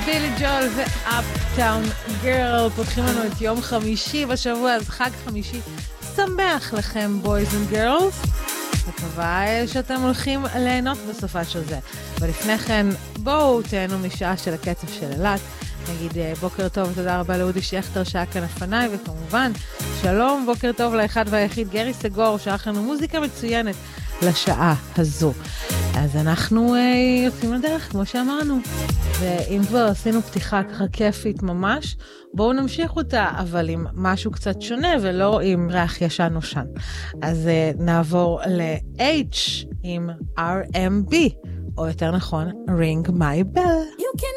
בילי ג'ול ואפטאון גרל פותחים לנו את יום חמישי בשבוע, אז חג חמישי שמח לכם בויז אנד גרלס, מקווה שאתם הולכים ליהנות בסופה של זה. ולפני כן בואו תהנו משעה של הקצב של אלת, נגיד בוקר טוב ותודה רבה לאודי שכטר שהיה כאן לפניי, וכמובן שלום בוקר טוב לאחד והיחיד גרי סגור שערך לנו מוזיקה מצוינת לשעה הזו. אז אנחנו יוצאים לדרך כמו שאמרנו, ואם כבר עשינו פתיחה ככה כיפית ממש, בואו נמשיך אותה, אבל עם משהו קצת שונה ולא עם ריח ישן נושן. אז נעבור ל-H עם R&B, או יותר נכון Ring My Bell.